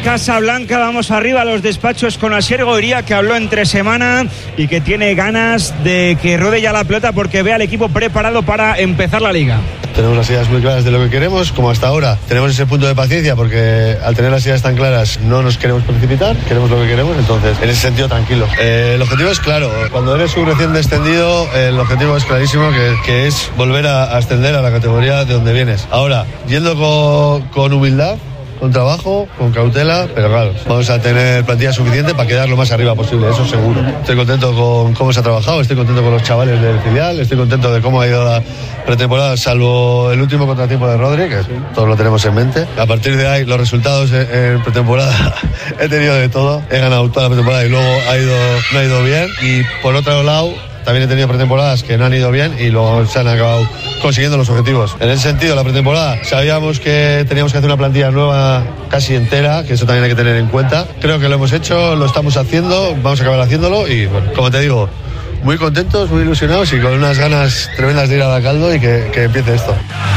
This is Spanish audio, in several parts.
Casa Blanca, vamos arriba a los despachos con Asier Goiría, que habló entre semana y que tiene ganas de que ruede ya la pelota porque ve al equipo preparado para empezar la liga. Tenemos las ideas muy claras de lo que queremos, como hasta ahora. Tenemos ese punto de paciencia porque al tener las ideas tan claras no nos queremos precipitar, queremos lo que queremos, entonces en ese sentido tranquilo. El objetivo es claro, cuando eres un recién descendido el objetivo es clarísimo que es volver a ascender a la categoría de donde vienes. Ahora, yendo con humildad, con trabajo, con cautela, pero claro, vamos a tener plantilla suficiente para quedar lo más arriba posible, eso seguro. Estoy contento con cómo se ha trabajado, estoy contento con los chavales del filial, estoy contento de cómo ha ido la pretemporada, salvo el último contratiempo de Rodri, que todos lo tenemos en mente. A partir de ahí, los resultados en pretemporada he tenido de todo, he ganado toda la pretemporada y luego no ha ido bien. Y por otro lado, también he tenido pretemporadas que no han ido bien y luego se han acabado consiguiendo los objetivos. En ese sentido, la pretemporada, sabíamos que teníamos que hacer una plantilla nueva casi entera, que eso también hay que tener en cuenta. Creo que lo hemos hecho, lo estamos haciendo, vamos a acabar haciéndolo y, bueno, como te digo, muy contentos, muy ilusionados y con unas ganas tremendas de ir a Baracaldo y que empiece esto.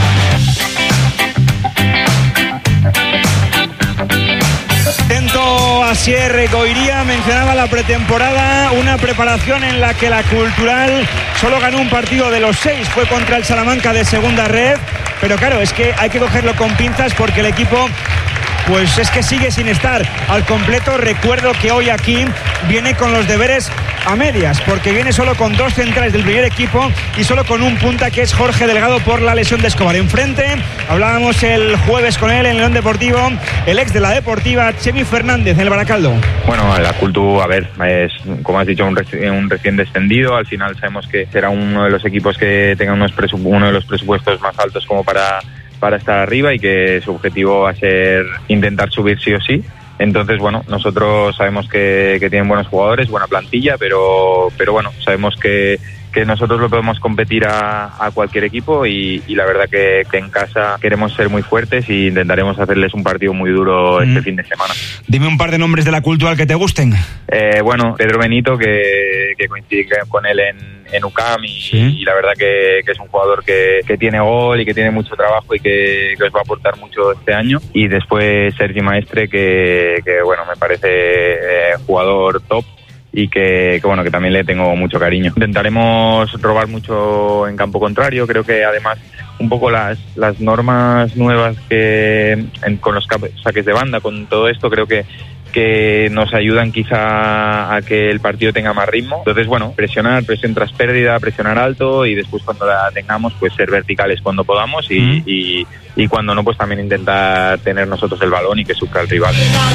Asier Goiría mencionaba la pretemporada, una preparación en la que la Cultural solo ganó un partido de los 6, fue contra el Salamanca de segunda red, pero claro, es que hay que cogerlo con pinzas porque el equipo pues es que sigue sin estar al completo. Recuerdo que hoy aquí viene con los deberes a medias, porque viene solo con 2 centrales del primer equipo y solo con un punta, que es Jorge Delgado, por la lesión de Escobar. Enfrente, hablábamos el jueves con él en León Deportivo, el ex de la Deportiva, Chemi Fernández, en el Baracaldo. Bueno, la Cultu, a ver, es, como has dicho, un recién descendido. Al final sabemos que será uno de los equipos que tenga uno de los presupuestos más altos como para estar arriba y que su objetivo va a ser intentar subir sí o sí. Entonces, bueno, nosotros sabemos que tienen buenos jugadores, buena plantilla, pero bueno, sabemos que nosotros lo podemos competir a cualquier equipo y la verdad que en casa queremos ser muy fuertes e intentaremos hacerles un partido muy duro este fin de semana. Dime un par de nombres de la Cultural que te gusten. Bueno, Pedro Benito, que coincidí con él en UCAM y la verdad que es un jugador que tiene gol y que tiene mucho trabajo y que os va a aportar mucho este año. Y después Sergi Maestre, que bueno, me parece jugador top y que bueno, que también le tengo mucho cariño. Intentaremos robar mucho en campo contrario. Creo que además un poco las normas nuevas con los saques de banda, con todo esto, creo que nos ayudan quizá a que el partido tenga más ritmo. Entonces, bueno, presión tras pérdida, presionar alto y después cuando la tengamos, pues ser verticales cuando podamos y cuando no, pues también intentar tener nosotros el balón y que sufra el rival.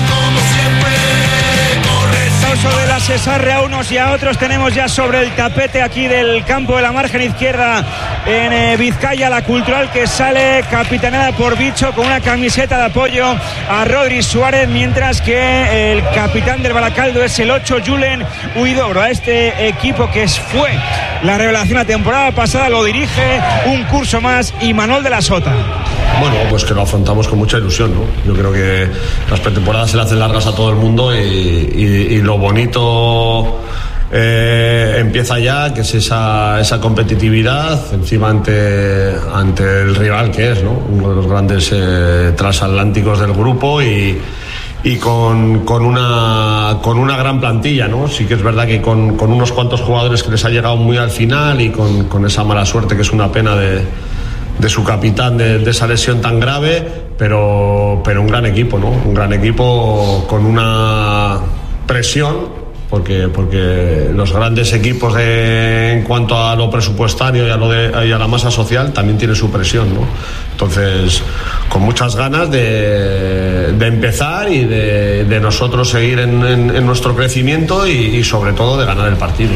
De la Cesarre a unos y a otros, tenemos ya sobre el tapete aquí del campo de la margen izquierda en Vizcaya la Cultural, que sale capitaneada por Bicho con una camiseta de apoyo a Rodri Suárez, mientras que el capitán del Baracaldo es el 8 Julen Huidobro. A este equipo que fue la revelación la temporada pasada lo dirige un curso más Imanol de la Sota. Bueno, pues que lo afrontamos con mucha ilusión, ¿no? Yo creo que las pretemporadas se le hacen largas a todo el mundo y lo bonito empieza ya, que es esa competitividad encima ante el rival que es, ¿no? Uno de los grandes transatlánticos del grupo y con una gran plantilla, ¿no? Sí que es verdad que con unos cuantos jugadores que les ha llegado muy al final y con esa mala suerte que es una pena de su capitán de esa lesión tan grave, pero un gran equipo, ¿no? Un gran equipo con una presión, porque los grandes equipos en cuanto a lo presupuestario y a la masa social también tienen su presión, ¿no? Entonces, con muchas ganas de empezar y de nosotros seguir en nuestro crecimiento y sobre todo de ganar el partido.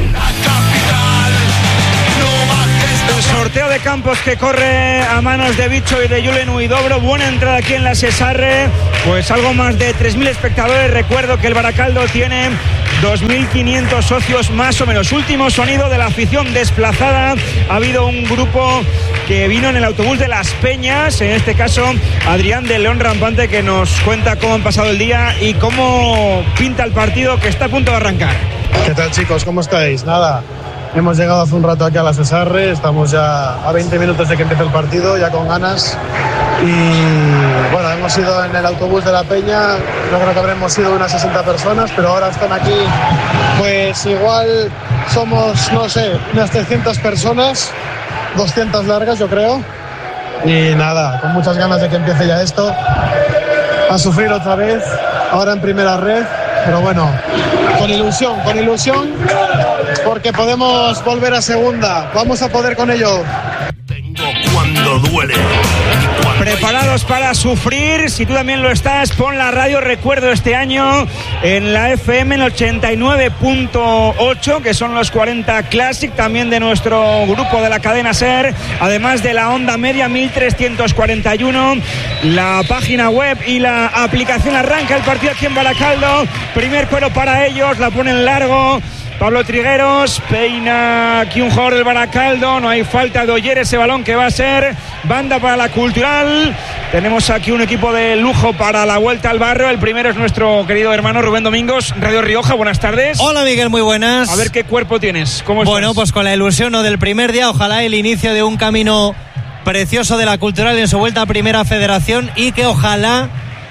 Sorteo de campos que corre a manos de Bicho y de Julen Huidobro. Buena entrada aquí en la Cesarre, pues algo más de 3.000 espectadores. Recuerdo que el Baracaldo tiene 2.500 socios más o menos. Último sonido de la afición desplazada. Ha habido un grupo que vino en el autobús de Las Peñas, en este caso Adrián de León Rampante, que nos cuenta cómo han pasado el día y cómo pinta el partido que está a punto de arrancar. ¿Qué tal, chicos? ¿Cómo estáis? Nada, hemos llegado hace un rato aquí a la Cesarre, estamos ya a 20 minutos de que empiece el partido, ya con ganas Y bueno, hemos ido en el autobús de la Peña, yo creo que habremos sido unas 60 personas, pero ahora están aquí, pues igual somos, no sé, unas 300 personas, 200 largas yo creo. Y nada, con muchas ganas de que empiece ya esto, a sufrir otra vez, ahora en primera red, pero bueno, con ilusión, porque podemos volver a segunda, vamos a poder con ello. Cuando duele. Preparados para sufrir, si tú también lo estás, pon la radio Recuerdo este año en la FM en 89.8, que son los 40 Classic, también de nuestro grupo de la cadena SER, además de la onda media 1341, la página web y la aplicación. Arranca el partido aquí en Baracaldo, primer cuero para ellos, la ponen largo. Pablo Trigueros peina aquí un jugador del Baracaldo, no hay falta de Oyer, ese balón que va a ser banda para la Cultural. Tenemos aquí un equipo de lujo para la vuelta al barrio. El primero es nuestro querido hermano Rubén Domingos, Radio Rioja, buenas tardes. Hola Miguel, muy buenas. A ver qué cuerpo tienes, ¿cómo estás? Bueno, pues con la ilusión del primer día, ojalá el inicio de un camino precioso de la Cultural en su vuelta a Primera Federación, y que ojalá,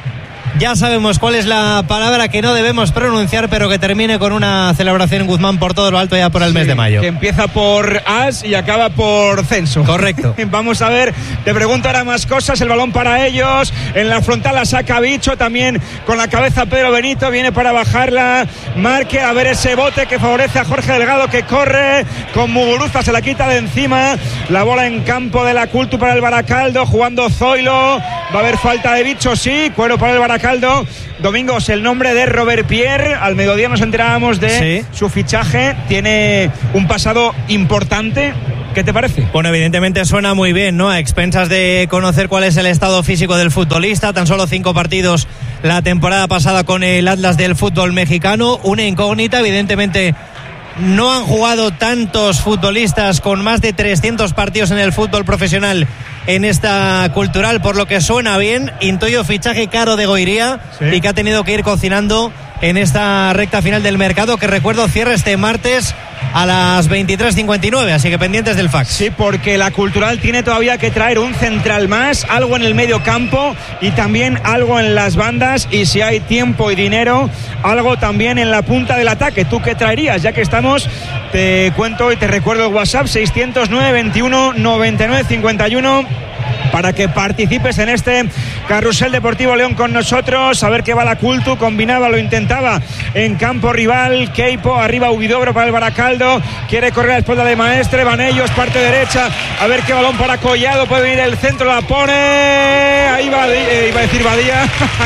ya sabemos cuál es la palabra que no debemos pronunciar, pero que termine con una celebración en Guzmán por todo lo alto ya por el mes de mayo. Que empieza por As y acaba por Censo. Correcto. Vamos a ver, te pregunto ahora más cosas. El balón para ellos, en la frontal la saca Bicho, también con la cabeza Pedro Benito, viene para bajarla Márquez, a ver ese bote que favorece a Jorge Delgado, que corre con Muguruza, se la quita de encima. La bola en campo de la Cultu para el Baracaldo, jugando Zoilo, va a haber falta de Bicho, sí, cuero para el Baracaldo. Domingos, el nombre de Robert Pierre, al mediodía nos enterábamos de su fichaje, tiene un pasado importante. ¿Qué te parece? Bueno, evidentemente suena muy bien, ¿no? A expensas de conocer cuál es el estado físico del futbolista, tan solo 5 partidos la temporada pasada con el Atlas del fútbol mexicano, una incógnita, evidentemente. No han jugado tantos futbolistas con más de 300 partidos en el fútbol profesional en esta Cultural, por lo que suena bien. Intuyo fichaje caro de Goiría, y que ha tenido que ir cocinando en esta recta final del mercado, que recuerdo cierra este martes a las 23:59, así que pendientes del fax. Sí, porque la Cultural tiene todavía que traer un central más, algo en el medio campo y también algo en las bandas, y si hay tiempo y dinero, algo también en la punta del ataque. ¿Tú qué traerías? Ya que estamos, te cuento y te recuerdo el WhatsApp 609 21 99 51 para que participes en este Carrusel Deportivo León con nosotros. A ver qué va la Cultu, combinaba, lo intentaba en campo rival. Keipo, arriba Huidobro para el Baracaldo, quiere correr a la espalda de Maestre, van ellos, parte derecha, a ver qué balón para Collado, puede venir el centro, la pone, ahí va, iba a decir Badía.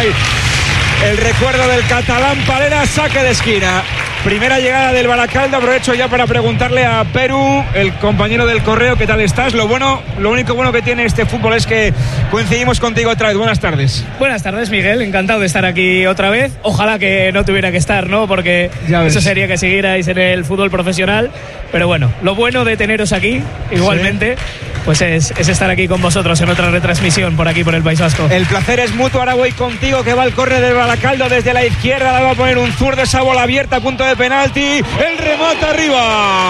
El recuerdo del catalán Parera, saque de esquina. Primera llegada del Baracaldo, aprovecho ya para preguntarle a Perú, el compañero del Correo, ¿qué tal estás? Lo único bueno que tiene este fútbol es que coincidimos contigo otra vez. Buenas tardes. Buenas tardes, Miguel, encantado de estar aquí otra vez. Ojalá que no tuviera que estar, ¿no? Porque eso sería que siguierais en el fútbol profesional. Pero bueno, lo bueno de teneros aquí, igualmente, pues es estar aquí con vosotros en otra retransmisión por aquí, por el País Vasco. El placer es mutuo. Ahora voy contigo, que va el córner del Baracaldo desde la izquierda, la va a poner un zurdo, esa bola abierta a punto de penalti, el remate arriba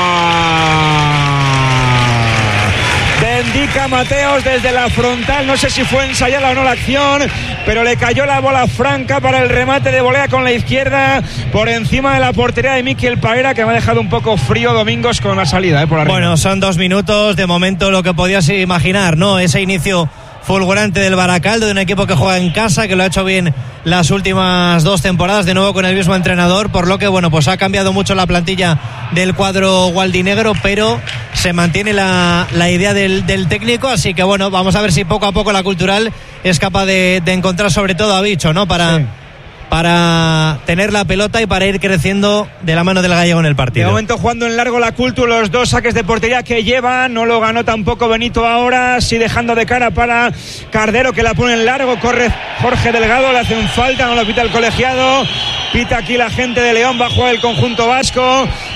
de Indica Mateos desde la frontal. No sé si fue ensayada o no la acción, pero le cayó la bola franca para el remate de volea con la izquierda por encima de la portería de Miquel Paera, que me ha dejado un poco frío Domingos con la salida por arriba. Bueno, son 2 minutos de momento, lo que podías imaginar, ¿no? Ese inicio fulgurante del Baracaldo, de un equipo que juega en casa, que lo ha hecho bien las últimas 2 temporadas, de nuevo con el mismo entrenador, por lo que bueno, pues ha cambiado mucho la plantilla del cuadro gualdinegro, pero se mantiene la idea del técnico, así que bueno, vamos a ver si poco a poco la Cultural es capaz de encontrar sobre todo a Bicho, ¿no? Para tener la pelota y para ir creciendo de la mano del gallego en el partido. De momento jugando en largo la Cultu, los 2 saques de portería que lleva, no lo ganó tampoco Benito ahora, sí dejando de cara para Cardero, que la pone en largo, corre Jorge Delgado, le hacen falta, no lo pita el colegiado, pita aquí la gente de León, va a jugar el conjunto vasco,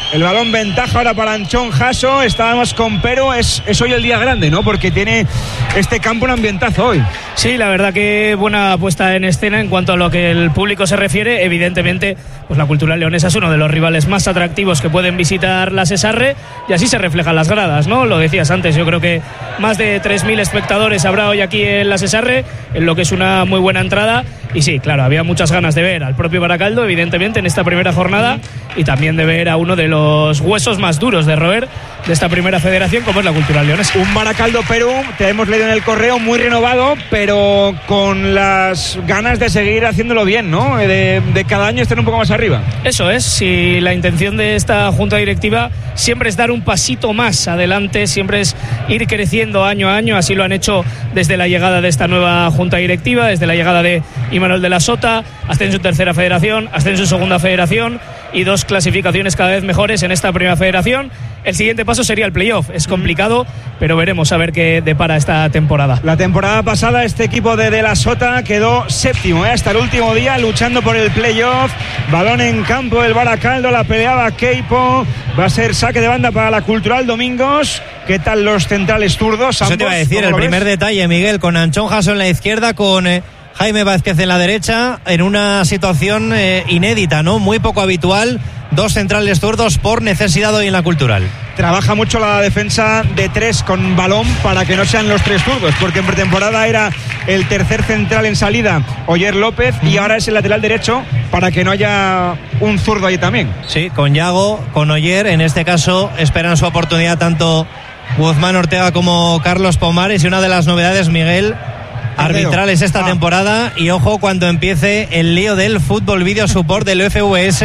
El balón ventaja ahora para Anchón Jasso. Estábamos con Pero. Es hoy el día grande, ¿no? Porque tiene este campo un ambientazo hoy. Sí, la verdad que buena puesta en escena en cuanto a lo que el público se refiere. Evidentemente, pues la Cultural Leonesa es uno de los rivales más atractivos que pueden visitar la Sesarre, y así se reflejan las gradas, ¿no? Lo decías antes, yo creo que más de 3.000 espectadores habrá hoy aquí en la Sesarre, en lo que es una muy buena entrada. Y sí, claro, había muchas ganas de ver al propio Baracaldo, evidentemente, en esta primera jornada, y también de ver a uno de los huesos más duros de roer de esta primera federación, como es la Cultural Leonesa. Un Baracaldo Perú, te hemos leído en el correo, muy renovado, pero con las ganas de seguir haciéndolo bien, ¿no? De cada año estar un poco más arriba. Eso es, si la intención de esta junta directiva siempre es dar un pasito más adelante, siempre es ir creciendo año a año. Así lo han hecho desde la llegada de esta nueva junta directiva, desde la llegada de Imanol de la Sota, ascenso en tercera federación, ascenso en segunda federación y 2 clasificaciones cada vez mejores en esta primera federación. El siguiente paso sería el playoff. Es complicado, pero veremos a ver qué depara esta temporada. La temporada pasada este equipo de la Sota quedó séptimo, hasta el último día, luchando por el playoff. Balón en campo del Baracaldo, la peleaba Keipo. Va a ser saque de banda para la Cultural Domingos. ¿Qué tal los centrales zurdos? Eso te iba a decir, el primer detalle, Miguel, con Anchón Jasso en la izquierda, con Jaime Vázquez en la derecha, en una situación inédita, ¿no? Muy poco habitual. 2 centrales zurdos por necesidad hoy en la Cultural. Trabaja mucho la defensa de 3 con balón para que no sean los 3 zurdos, porque en pretemporada era el tercer central en salida, Oyer López, y ahora es el lateral derecho para que no haya un zurdo ahí también. Sí, con Yago, con Oyer, en este caso esperan su oportunidad tanto Guzmán Ortega como Carlos Pomares, y una de las novedades, Miguel, arbitrales esta temporada, y ojo cuando empiece el lío del Fútbol Video Support del FVS.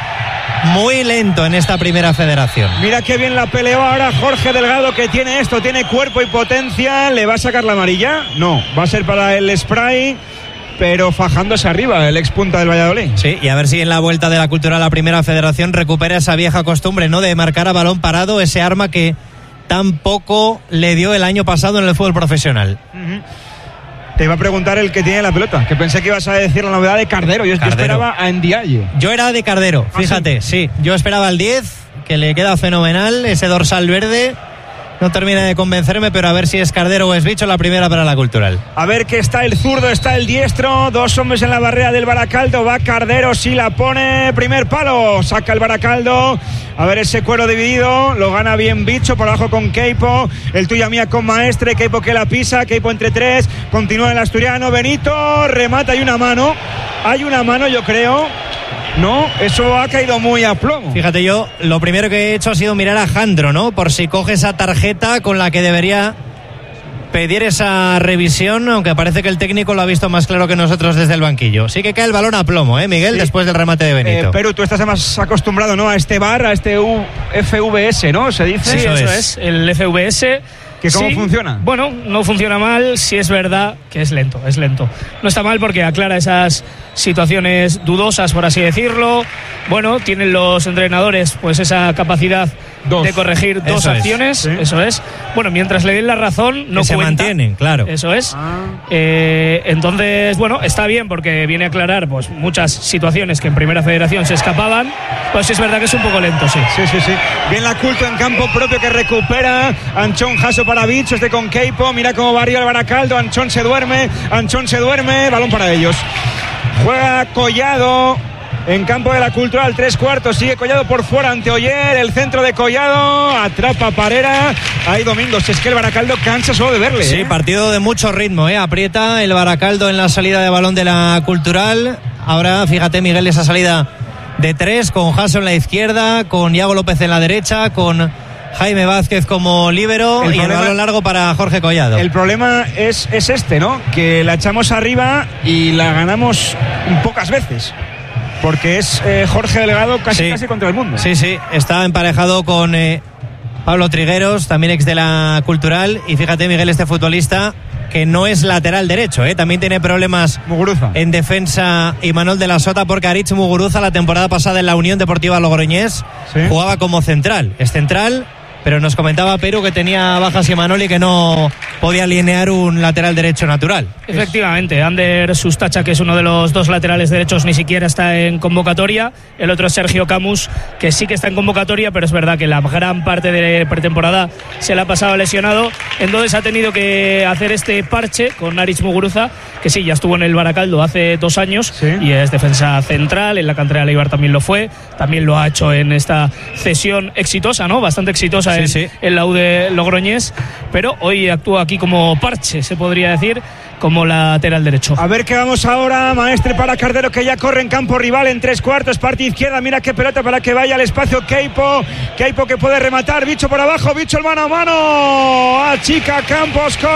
Muy lento en esta primera federación. Mira qué bien la peleó ahora Jorge Delgado, que tiene esto, tiene cuerpo y potencia. ¿Le va a sacar la amarilla? No, va a ser para el spray, pero fajándose arriba el expunta del Valladolid. Sí, y a ver si en la vuelta de la Cultural a la primera federación recupera esa vieja costumbre, ¿no?, de marcar a balón parado, ese arma que tampoco le dio el año pasado en el fútbol profesional. Te iba a preguntar el que tiene la pelota, que pensé que ibas a decir la novedad de Cardero. Yo esperaba a Ndiaye. Yo era de Cardero, fíjate, sí. Yo esperaba al 10, que le queda fenomenal, ese dorsal verde. No termina de convencerme, pero a ver si es Cardero o es Bicho la primera para la Cultural. A ver que está el zurdo, está el diestro. 2 hombres en la barrera del Baracaldo. Va Cardero, sí la pone. Primer palo, saca el Baracaldo. A ver ese cuero dividido. Lo gana bien Bicho, por abajo con Keipo. El tuya mía con Maestre. Keipo que la pisa. Keipo entre 3. Continúa el asturiano. Benito remata. Hay una mano. Hay una mano, yo creo. No, eso ha caído muy a plomo. Fíjate, yo lo primero que he hecho ha sido mirar a Jandro, ¿no? Por si coge esa tarjeta con la que debería pedir esa revisión, aunque parece que el técnico lo ha visto más claro que nosotros desde el banquillo. Sí que cae el balón a plomo, Miguel, sí, después del remate de Benito. Pero tú estás más acostumbrado, ¿no?, a este VAR, a este FVS, ¿no? ¿Se dice? Sí, eso es, el FVS. ¿Que cómo funciona? Bueno, no funciona mal, si es verdad que es lento. No está mal porque aclara esas situaciones dudosas, por así decirlo. Bueno, tienen los entrenadores pues esa capacidad de corregir 2 acciones, ¿sí? Eso es. Bueno, mientras le den la razón, no que cuenta. Se mantienen, claro. Eso es. Entonces, bueno, está bien porque viene a aclarar pues muchas situaciones que en Primera Federación se escapaban. Pues sí es verdad que es un poco lento, sí. Sí. Bien la Culto en campo propio que recupera Anchón Jasso para Bicho, con Keipo. Mira cómo va arriba el Baracaldo. Anchón se duerme. Balón para ellos. Juega Collado en campo de la Cultural, 3/4, sigue Collado por fuera ante Oyer, el centro de Collado, atrapa Parera, ahí Domingos. Es que el Baracaldo cansa solo de verle. Sí, partido de mucho ritmo, aprieta el Baracaldo en la salida de balón de la Cultural. Ahora fíjate, Miguel, esa salida de 3 con Jasso en la izquierda, con Iago López en la derecha, con Jaime Vázquez como líbero y el balón largo para Jorge Collado. El problema es este, ¿no?, que la echamos arriba y la ganamos pocas veces. Porque es Jorge Delgado casi contra el mundo. Sí, está emparejado con Pablo Trigueros, también ex de la Cultural. Y fíjate, Miguel, este futbolista que no es lateral derecho, también tiene problemas Muguruza en defensa, Imanol de la Sota, porque Aritz Muguruza la temporada pasada en la Unión Deportiva Logroñés jugaba como central. Es central pero nos comentaba Perú que tenía bajas Imanol y que no podía alinear un lateral derecho natural. Efectivamente, Ander Sustacha, que es uno de los dos laterales derechos, ni siquiera está en convocatoria. El otro es Sergio Camus, que sí que está en convocatoria, pero es verdad que la gran parte de pretemporada se la ha pasado lesionado. Entonces ha tenido que hacer este parche con Aritz Muguruza, que sí, ya estuvo en el Baracaldo hace 2 años, ¿sí? Y es defensa central, en la cantera de Eibar también lo fue, también lo ha hecho en esta cesión exitosa, ¿no? Bastante exitosa, sí, en la U de Logroñés, pero hoy actúa aquí como parche, se podría decir, como lateral derecho. A ver qué vamos ahora, maestre, para Cardero, que ya corre en campo rival en 3/4, parte izquierda, mira qué pelota para que vaya al espacio Queipo que puede rematar, Bicho por abajo, Bicho el mano a mano, achica Campos.